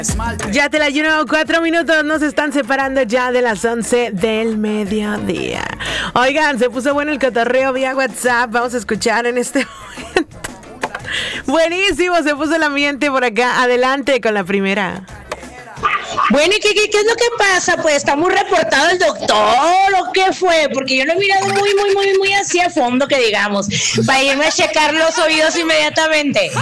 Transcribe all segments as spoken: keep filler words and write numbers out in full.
Ya te la lleno, cuatro minutos nos están separando ya de las once del mediodía. Oigan, se puso bueno el cotorreo vía WhatsApp. Vamos a escuchar en este momento. Buenísimo, se puso el ambiente por acá. Adelante con la primera. Bueno, ¿y qué, qué, qué es lo que pasa? Pues está muy reportado el doctor, ¿o qué fue? Porque yo lo he mirado muy, muy, muy, muy hacia fondo, que digamos, para irme a checar los oídos inmediatamente.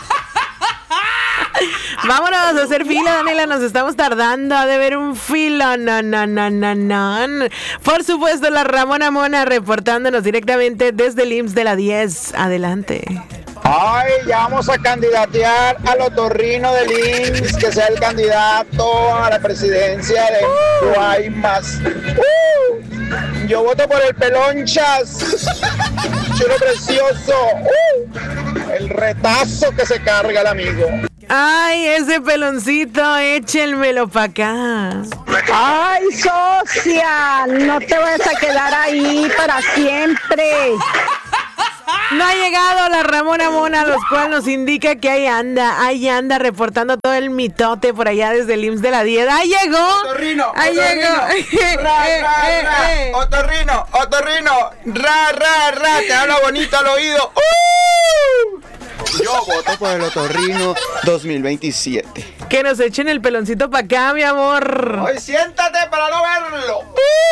Vámonos a hacer fila, Daniela, nos estamos tardando. Ha de ver un filo, no, no, no, no, no. Por supuesto, la Ramona Mona reportándonos directamente desde el I M S S de la diez. Adelante. Ay, ya vamos a candidatear al otorrino del I M S S, que sea el candidato a la presidencia de Guaymas. Uh, yo voto por el Pelonchas, chulo precioso. Uh, el retazo que se carga el amigo. Ay, ese peloncito, échenmelo pa' acá. Ay, socia, no te vayas a quedar ahí para siempre. No ha llegado la Ramona Mona, los cual nos indica que ahí anda, ahí anda reportando todo el mitote por allá desde el I M S S de la diez. ¡Ahí llegó! Otorrino, ¡Ahí otorrino, llegó! ra, ra, ra, otorrino, otorrino, ra, ra, ra, te habla bonito al oído. ¡Uh! Yo voto por el otorrino dos mil veintisiete. Que nos echen el peloncito para acá, mi amor. Hoy siéntate para no verlo.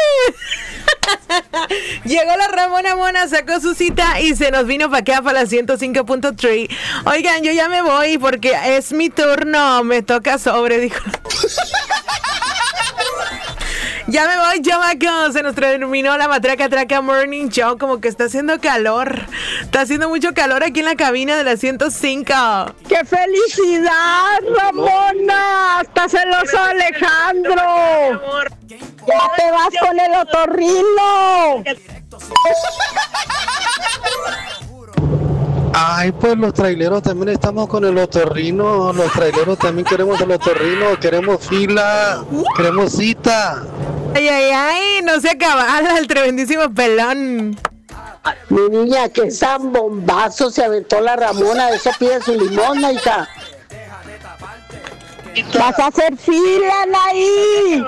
Llegó la Ramona Mona, sacó su cita y se nos vino para acá, para la ciento cinco punto tres. Oigan, yo ya me voy porque es mi turno, me toca sobre, dijo. Ya me voy, chamacos. Se nos terminó la Matraca Traca Morning Show. Como que está haciendo calor. Está haciendo mucho calor aquí en la cabina de la ciento cinco. ¡Qué felicidad, Ramona! ¡Está celoso Alejandro! ¡Ya te vas con el otorrino! Ay, pues los traileros también estamos con el otorrino. Los traileros también queremos el otorrino. Queremos fila. Queremos cita. Ay, ay, ay. No se acaba el tremendísimo pelón. Mi niña, que tan bombazo se aventó la Ramona. Eso pide su limosna, hija. Vas a hacer fila, Anaí.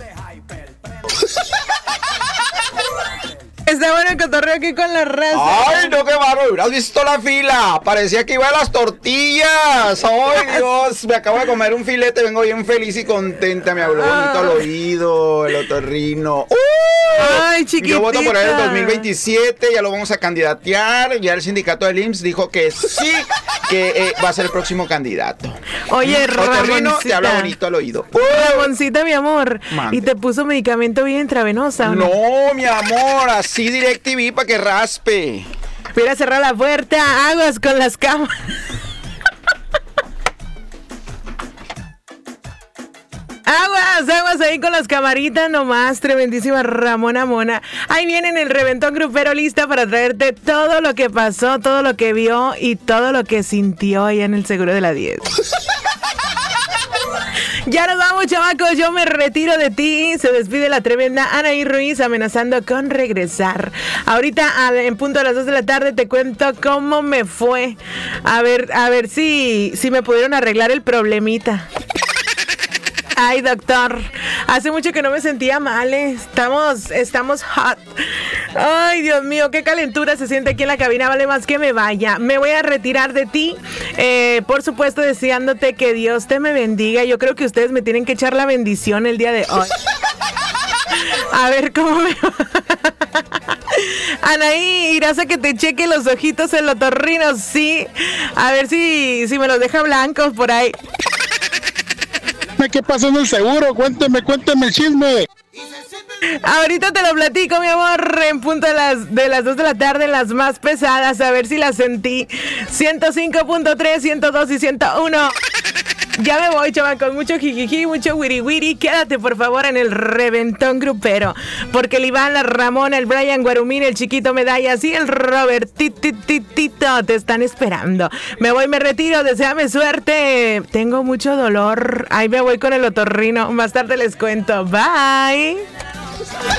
Está bueno el cotorreo aquí con la raza. Ay, no, qué bárbaro. Hubieras visto la fila. Parecía que iba a las tortillas. Ay, Dios. Me acabo de comer un filete. Vengo bien feliz y contenta. Me habló bonito al oído. El otorrino. ¡Uh! Ay, chiquitita. Yo voto por él en dos mil veintisiete. Ya lo vamos a candidatear. Ya el sindicato del I M S S dijo que sí, que eh, va a ser el próximo candidato. Oye, Ramoncita, te habla bonito al oído. ¡Uh! Ramoncita, mi amor. Mande. Y te puso medicamento bien intravenosa, ¿o no? No, mi amor. Así DirecTV para que raspe. Voy a cerrar la puerta. Aguas con las cámaras. Aguas, aguas ahí con las camaritas nomás, tremendísima Ramona Mona. Ahí viene en el reventón grupero lista para traerte todo lo que pasó, todo lo que vio y todo lo que sintió allá en el seguro de la diez. Ya nos vamos, chamacos, yo me retiro de ti. Se despide la tremenda Anaí Ruiz amenazando con regresar. Ahorita a, en punto a las dos de la tarde te cuento cómo me fue. A ver, a ver si, si me pudieron arreglar el problemita. Ay, doctor, hace mucho que no me sentía mal, ¿eh? Estamos, estamos hot. Ay, Dios mío, qué calentura se siente aquí en la cabina. Vale más que me vaya. Me voy a retirar de ti. Eh, por supuesto, deseándote que Dios te me bendiga. Yo creo que ustedes me tienen que echar la bendición el día de hoy. A ver cómo me va. Anaí, irás a que te cheque los ojitos el otorrino, sí. A ver si, si me los deja blancos por ahí. ¿Qué pasó en el seguro? Cuénteme, cuénteme el chisme. Ahorita te lo platico, mi amor, en punto de las, de las dos de la tarde, las más pesadas, a ver si las sentí. ciento cinco punto tres, ciento dos y ciento uno. Ya me voy, chamacos, mucho jijiji, mucho wiri wiri. Quédate, por favor, en el reventón grupero, porque el Iván, la Ramona, el Brian Guarumín, el Chiquito Medallas y el Robertititito te están esperando. Me voy, me retiro, deséame suerte. Tengo mucho dolor. Ahí me voy con el otorrino. Más tarde les cuento. Bye.